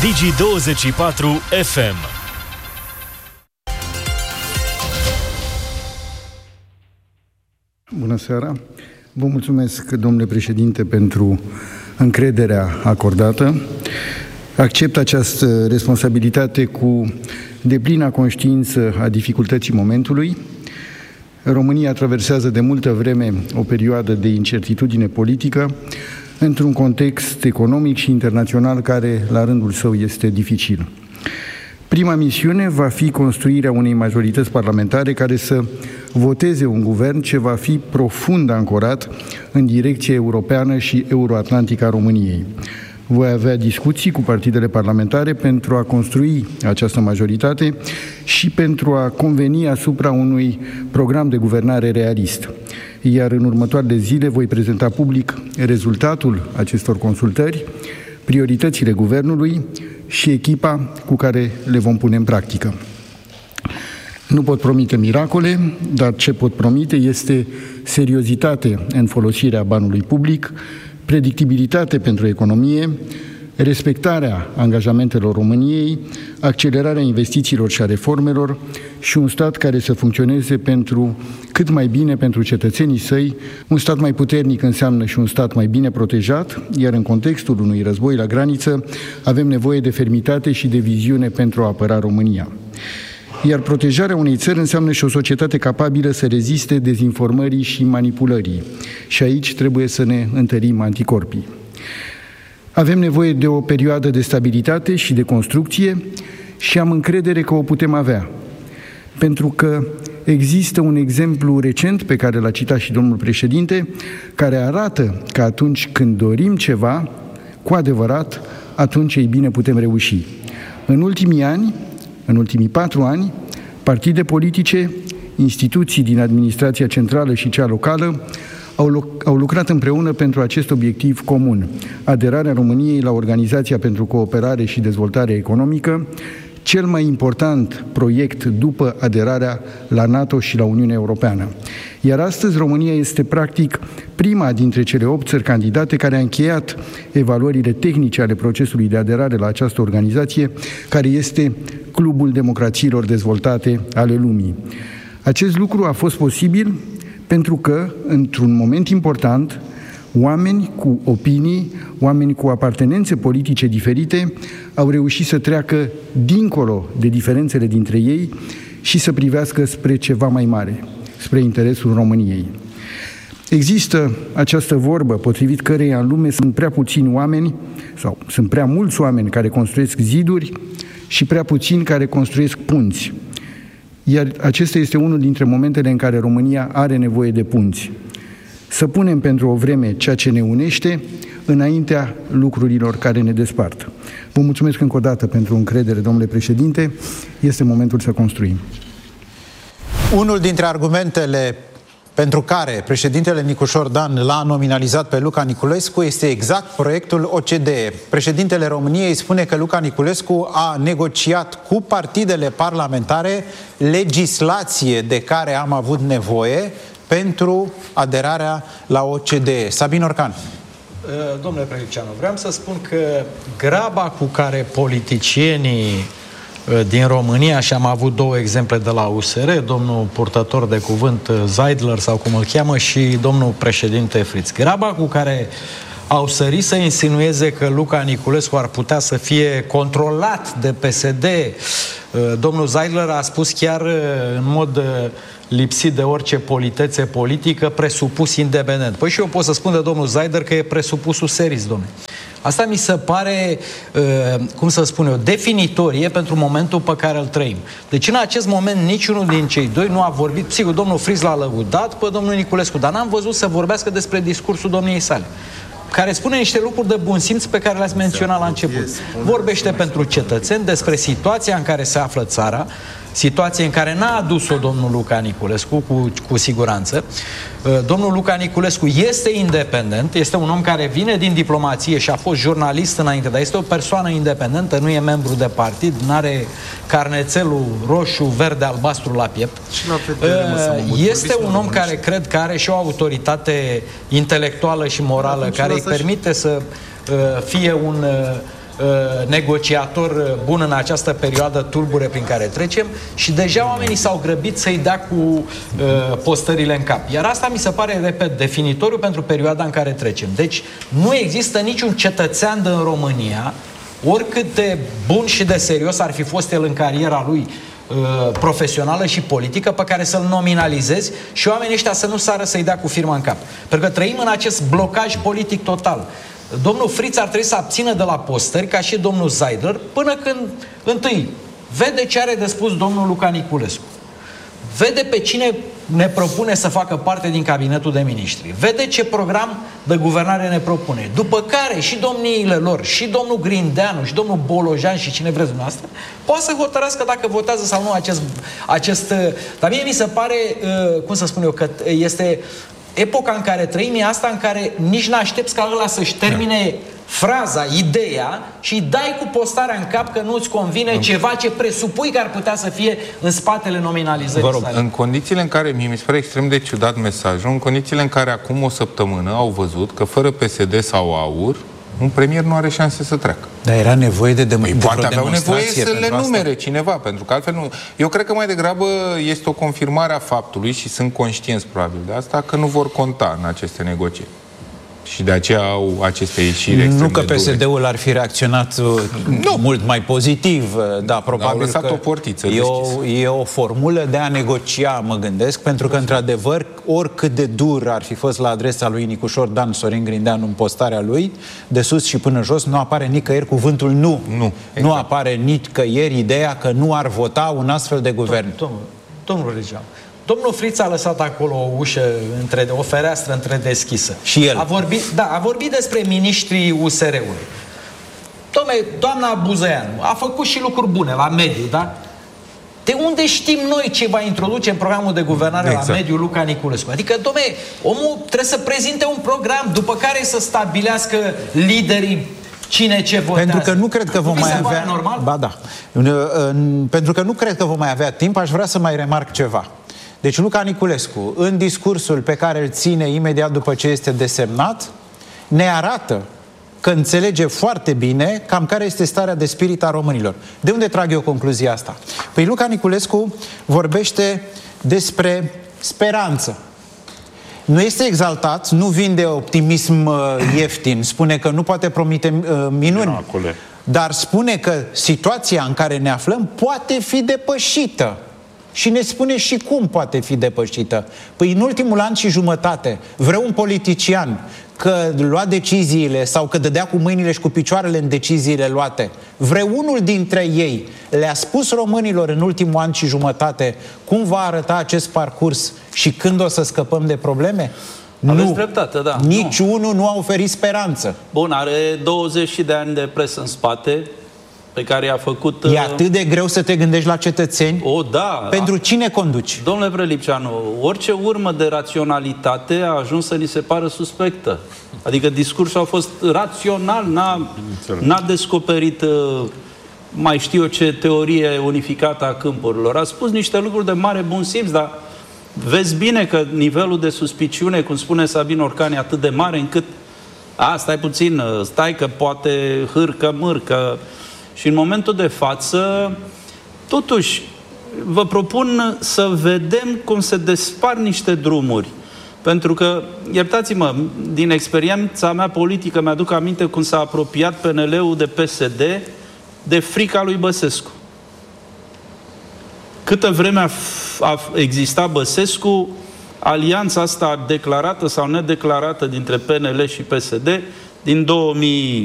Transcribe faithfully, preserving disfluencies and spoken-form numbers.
Digi douăzeci și patru F M. Bună seara! Vă mulțumesc, domnule președinte, pentru încrederea acordată. Accept această responsabilitate cu deplină conștiință a dificultății momentului. România traversează de multă vreme o perioadă de incertitudine politică într-un context economic și internațional care, la rândul său, este dificil. Prima misiune va fi construirea unei majorități parlamentare care să voteze un guvern ce va fi profund ancorat în direcția europeană și euroatlantică a României. Voi avea discuții cu partidele parlamentare pentru a construi această majoritate și pentru a conveni asupra unui program de guvernare realist. Iar în următoarele zile voi prezenta public rezultatul acestor consultări, prioritățile guvernului și echipa cu care le vom pune în practică. Nu pot promite miracole, dar ce pot promite este seriozitate în folosirea banului public, predictibilitate pentru economie, respectarea angajamentelor României, accelerarea investițiilor și a reformelor și un stat care să funcționeze pentru cât mai bine pentru cetățenii săi. Un stat mai puternic înseamnă și un stat mai bine protejat, iar în contextul unui război la graniță avem nevoie de fermitate și de viziune pentru a apăra România. Iar protejarea unei țări înseamnă și o societate capabilă să reziste dezinformării și manipulării. Și aici trebuie să ne întărim anticorpii. Avem nevoie de o perioadă de stabilitate și de construcție și am încredere că o putem avea. Pentru că există un exemplu recent pe care l-a citat și domnul președinte, care arată că atunci când dorim ceva, cu adevărat, atunci ei bine putem reuși. În ultimii ani, în ultimii patru ani, partide politice, instituții din administrația centrală și cea locală au, au lucrat împreună pentru acest obiectiv comun, aderarea României la Organizația pentru Cooperare și Dezvoltare Economică, cel mai important proiect după aderarea la NATO și la Uniunea Europeană. Iar astăzi România este practic prima dintre cele opt țări candidate care a încheiat evaluările tehnice ale procesului de aderare la această organizație, care este Clubul Democrațiilor Dezvoltate ale lumii. Acest lucru a fost posibil pentru că, într-un moment important, oameni cu opinii, oameni cu apartenențe politice diferite au reușit să treacă dincolo de diferențele dintre ei și să privească spre ceva mai mare, spre interesul României. Există această vorbă potrivit căreia în lume sunt prea puțini oameni sau sunt prea mulți oameni care construiesc ziduri și prea puțini care construiesc punți. Iar acesta este unul dintre momentele în care România are nevoie de punți. Să punem pentru o vreme ceea ce ne unește înaintea lucrurilor care ne despart. Vă mulțumesc încă o dată pentru încredere, domnule președinte. Este momentul să construim. Unul dintre argumentele pentru care președintele Nicușor Dan l-a nominalizat pe Luca Niculescu este exact proiectul O C D E. Președintele României spune că Luca Niculescu a negociat cu partidele parlamentare legislație de care am avut nevoie pentru aderarea la O C D E. Sabin Orcan. Domnule Prăiceanu, vreau să spun că graba cu care politicienii din România, și am avut două exemple de la U S R, domnul purtător de cuvânt Zeidler sau cum îl cheamă și domnul președinte Fritz, graba cu care au sărit să insinueze că Luca Niculescu ar putea să fie controlat de P S D. Domnul Zeidler a spus chiar în mod lipsit de orice politețe politică, presupus independent. Păi și eu pot să spun de domnul Zeidler că e presupusul seris, domnule. Asta mi se pare, cum să spun eu, definitorie pentru momentul pe care îl trăim. Deci în acest moment niciunul din cei doi nu a vorbit, sigur, domnul Fritz l-a lăudat pe domnul Niculescu, dar n-am văzut să vorbească despre discursul domniei sale, care spune niște lucruri de bun simț pe care le-ați menționat la început. Vorbește pentru cetățeni despre situația în care se află țara, situație în care n-a adus-o domnul Luca Niculescu, cu, cu siguranță. Domnul Luca Niculescu este independent, este un om care vine din diplomație și a fost jurnalist înainte, dar este o persoană independentă, nu e membru de partid, nu are carnețelul roșu, verde, albastru la piept. Este un om care cred că are și o autoritate intelectuală și morală care îi permite să fie un uh, negociator bun în această perioadă tulbure prin care trecem și deja oamenii s-au grăbit să-i dea cu uh, postările în cap. Iar asta mi se pare, repet, definitoriu pentru perioada în care trecem. Deci nu există niciun cetățean din România, oricât de bun și de serios ar fi fost el în cariera lui profesională și politică, pe care să-l nominalizezi și oamenii ăștia să nu sară să-i dea cu firma în cap. Pentru că trăim în acest blocaj politic total. Domnul Friț ar trebui să abțină de la postări, ca și domnul Zeidler, până când, întâi, vede ce are de spus domnul Luca Niculescu. Vede pe cine ne propune să facă parte din cabinetul de miniștri. Vede ce program de guvernare ne propune. După care și domniile lor, și domnul Grindeanu, și domnul Bolojan, și cine vreți dumneavoastră, poate să hotărască dacă votează sau nu acest... acest dar mie mi se pare, cum să spun eu, că este epoca în care trăim, e asta în care nici n-aștepți ca ăla să-și termine fraza, ideea și dai cu postarea în cap că nu-ți convine ceva ce presupui că ar putea să fie în spatele nominalizării. Vă rog, în condițiile în care, mie mi se pare extrem de ciudat mesajul, în condițiile în care acum o săptămână au văzut că fără P S D sau AUR, un premier nu are șanse să treacă. Dar era nevoie de, de, de poate aveau nevoie să le numere asta? cineva, pentru că altfel nu... Eu cred că mai degrabă este o confirmare a faptului, și sunt conștienți probabil de asta, că nu vor conta în aceste negocieri. Și de aceea au aceste ieșiri extrem Nu că de P S D-ul ar fi reacționat nu. mult mai pozitiv, da, probabil au lăsat că o portiță e o, e o formulă de a negocia, mă gândesc, pentru că, într-adevăr, oricât de dur ar fi fost la adresa lui Nicușor Dan Sorin Grindeanu în postarea lui, de sus și până jos, nu apare nicăieri cuvântul nu. Nu, exact. Nu apare nicăieri ideea că nu ar vota un astfel de guvern. Domnul, domnul Regeam, domnul Friț a lăsat acolo o ușă, între, o fereastră întredeschisă. Și el. A vorbit, da, a vorbit despre miniștrii U S R-ului. Dom'le, doamna Buzăianu a făcut și lucruri bune la mediu, da? De unde știm noi ce va introduce în programul de guvernare exact. la mediu Luca Niculescu? Adică, dom'le, omul trebuie să prezinte un program, după care să stabilească liderii cine ce votează. Pentru că nu cred că vom mai avea... normal? Ba da. Pentru că nu cred că vom mai avea timp, aș vrea să mai remarc ceva. Deci Luca Niculescu, în discursul pe care îl ține imediat după ce este desemnat, ne arată că înțelege foarte bine cam care este starea de spirit a românilor. De unde trag eu concluzia asta? Păi Luca Niculescu vorbește despre speranță. Nu este exaltat, nu vinde optimism uh, ieftin, spune că nu poate promite uh, minuni, Miracole. Dar spune că situația în care ne aflăm poate fi depășită. Și ne spune și cum poate fi depășită. Păi în ultimul an și jumătate, vreun politician că lua deciziile sau că dădea cu mâinile și cu picioarele în deciziile luate, vreunul dintre ei le-a spus românilor în ultimul an și jumătate cum va arăta acest parcurs și când o să scăpăm de probleme? Aveți nu. dreptate, da. Nici nu. unul nu a oferit speranță. Bun, are douăzeci de ani de presă în spate, pe care i-a făcut... E atât de greu să te gândești la cetățeni? O, da. Pentru cine conduci? Domnule Prelipceanu, orice urmă de raționalitate a ajuns să ni se pară suspectă. Adică discursul a fost rațional, n-a descoperit, mai știu eu ce, teorie unificată a câmpurilor. A spus niște lucruri de mare bun simț, dar vezi bine că nivelul de suspiciune, cum spune Sabin Orcan, e atât de mare încât a, stai puțin, stai că poate hârcă, mârcă. Și în momentul de față, totuși, vă propun să vedem cum se despar niște drumuri. Pentru că, iertați-mă, din experiența mea politică, mi-aduc aminte cum s-a apropiat P N L-ul de P S D de frica lui Băsescu. Câtă vreme a, a existat Băsescu, alianța asta declarată sau nedeclarată dintre P N L și P S D din două mii